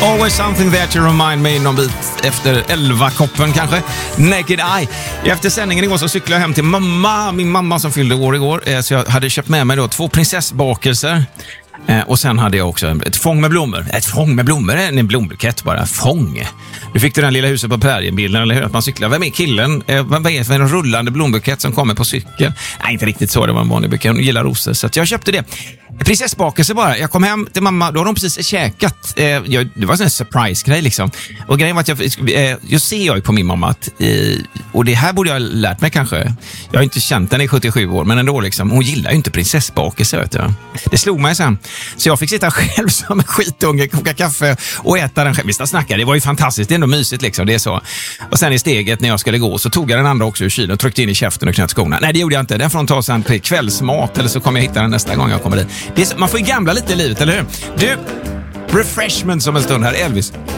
Always something there to remind me, någon bit efter 11-koppen kanske. Naked Eye. Efter sändningen igår så cyklade jag hem till min mamma som fyllde år igår. Så jag hade köpt med mig då 2 prinsessbakelser. Och sen hade jag också ett fång med blommor. Ett fång med blommor, en blombukett bara. Fång. Du fick den lilla huset på prärien-bilden, eller hur? Att man cyklar. Vem är killen? Vad är det för en rullande blombukett som kommer på cykel? Nej, inte riktigt så. Det var en vanlig bukett. Hon gillar rosor, så att jag köpte det. Prinsessbakelse bara. Jag kom hem till mamma, då har de precis käkat. Det var en surprise-grej liksom. Och grejen var att jag ser ju på min mamma att, och det här borde jag ha lärt mig kanske. Jag har inte känt den i 77 år, men ändå liksom. Hon gillar ju inte prinsessbakelse, vet du. Det slog mig sen. Så jag fick sitta själv som en skitunge, koka kaffe och äta den själv. Visst, snacka, det var ju fantastiskt. Det är ändå mysigt liksom, det är så. Och sen i steget när jag skulle gå så tog jag den andra också ur kylen och tryckte in i käften och knöt skorna. Nej, det gjorde jag inte. Den får de ta sen till kvällsmat, eller så kommer jag hitta den nästa gång jag kommer dit. Man får ju gamla lite i livet, eller hur? Du, refreshment som en stund här, Elvis.